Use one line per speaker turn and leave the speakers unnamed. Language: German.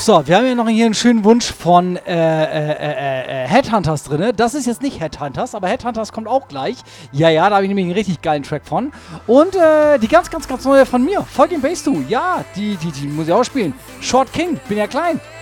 So, wir haben ja noch hier einen schönen Wunsch von Headhunters drin. Das ist jetzt nicht Headhunters, aber Headhunters kommt auch gleich. Ja, da habe ich nämlich einen richtig geilen Track von. Und die ganz neue von mir, Folgt dem Bass to. Ja, die muss ich auch spielen. Short King, bin ja klein.